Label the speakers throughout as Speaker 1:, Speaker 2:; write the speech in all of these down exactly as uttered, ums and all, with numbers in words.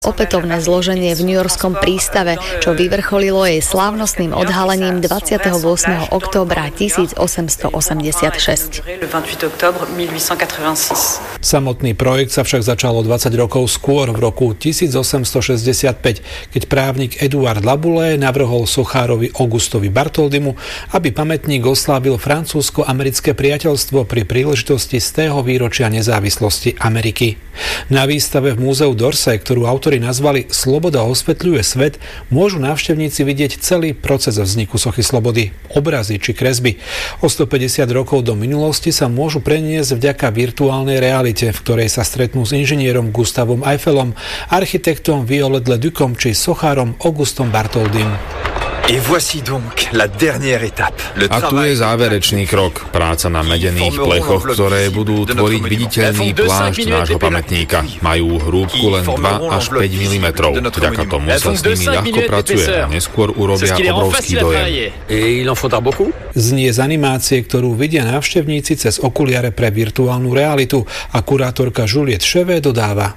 Speaker 1: Opätovné zloženie v newyorskom prístave, čo vyvrcholilo jej slávnostným odhalením dvadsiateho ôsmeho októbra tisícosemstoosemdesiatšesť.
Speaker 2: Samotný projekt sa však začal o dvadsať rokov skôr, v roku tisícosemstošesťdesiatpäť, keď právnik Eduard Laboulaye navrhol sochárovi Augustovi Bartholdimu, aby pamätník oslávil francúzsko-americké priateľstvo pri príležitosti stého výročia nezávislosti Ameriky. Na výstave v múzeu d'Orsay, ktorú autori nazvali Sloboda osvetľuje svet, môžu návštevníci vidieť celý proces vzniku sochy Slobody, obrazy či kresby. O stopäťdesiat rokov do minulosti sa môžu preniesť vďaka virtuálnej realite, v ktorej sa stretnú s inžinierom Gustavom Eiffelom, architektom Viollet le Ducom či sochárom Augustom Bartholdim.
Speaker 3: Et voici donc la dernière étape.
Speaker 4: A tu je záverečný krok, práca na medených plechoch, ktoré budú tvoriť viditeľný plášť nášho pamätníka. Majú hrúbku len dva až päť milimetrov. Vďaka tomu sa s nimi ľahko pracuje a neskôr urobia obrovský dojem.
Speaker 2: Znie z animácie, ktorú vidia návštevníci cez okuliare pre virtuálnu realitu, a kurátorka Juliette Chevet dodáva.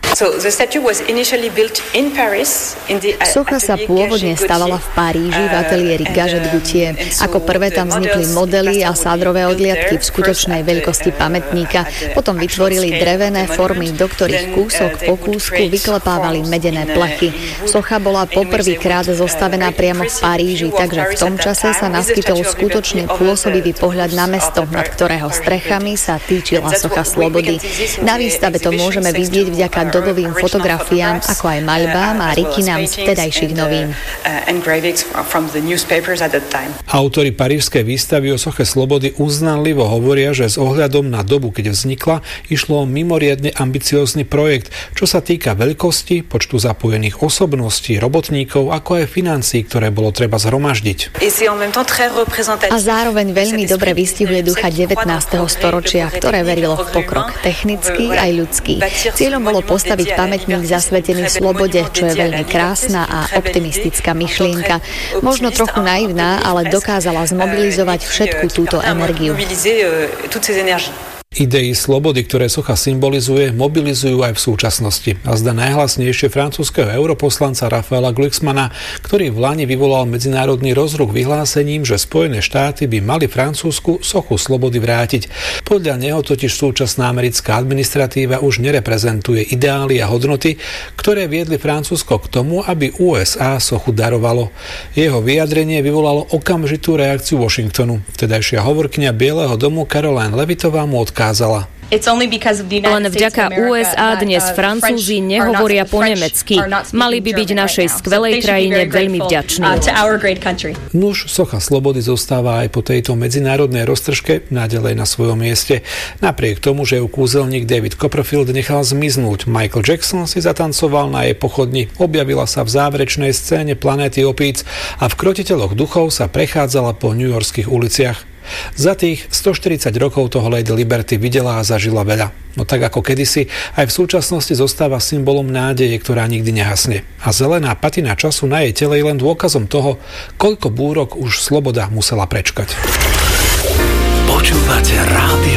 Speaker 1: Socha sa pôvodne stavala v Paríži v ateliéri Gadget Gauthier. Ako prvé tam vznikli modely a sádrové odliadky v skutočnej veľkosti pamätníka. Potom vytvorili drevené formy, do ktorých kúsok po kúsku vyklepávali medené plechy. Socha bola poprvýkrát zostavená priamo v Paríži, takže v tom čase sa naskytol skutočne pôsobivý pohľad na mesto, nad ktorého strechami sa týčila socha Slobody. Na výstave to môžeme vidieť vďaka dobovým fotografiám, ako aj maľbám a rytinám z vtedajších novín.
Speaker 2: Autori parížskej výstavy o soche Slobody uznanlivo hovoria, že s ohľadom na dobu, keď vznikla, išlo o mimoriadne ambiciózny projekt, čo sa týka veľkosti, počtu zapojených osobností, robotníkov, ako aj financií, ktoré bolo treba zhromaždiť.
Speaker 1: A zároveň veľmi dobre vystihuje ducha devätnásteho storočia, ktoré verilo v pokrok, technický aj ľudský. Cieľom bolo postaviť pamätník zasvetený slobode, čo je veľmi krásna a optimistická myšlienka. Možno trochu naivná, ale dokázala zmobilizovať všetku túto energiu.
Speaker 2: Idei slobody, ktoré socha symbolizuje, mobilizujú aj v súčasnosti. A zdá najhlasnejšie francúzskeho europoslanca Raphaela Glucksmanna, ktorý v lani vyvolal medzinárodný rozruch vyhlásením, že Spojené štáty by mali Francúzsku sochu slobody vrátiť. Podľa neho totiž súčasná americká administratíva už nereprezentuje ideály a hodnoty, ktoré viedli Francúzsko k tomu, aby ú es á sochu darovalo. Jeho vyjadrenie vyvolalo okamžitú reakciu Washingtonu. Vtedajšia hovorkyňa Bieleho domu Caroline Levitová mu odkázala.
Speaker 5: Len vďaka ú es á dnes Francúzi nehovoria po nemecky. Mali by byť našej skvelej krajine veľmi vďační.
Speaker 2: Nuž, socha Slobody zostáva aj po tejto medzinárodnej roztržke naďalej na svojom mieste. Napriek tomu, že ju kúzelník David Copperfield nechal zmiznúť, Michael Jackson si zatancoval na jej pochodni, objavila sa v záverečnej scéne Planéty opíc a v Krotiteľoch duchov sa prechádzala po newyorských uliciach. Za tých stoštyridsať rokov toho Lady Liberty videla a zažila veľa. No tak ako kedysi, aj v súčasnosti zostáva symbolom nádeje, ktorá nikdy nehasne. A zelená patina času na jej tele je len dôkazom toho, koľko búrok už sloboda musela prečkať.
Speaker 3: Počúvate rádio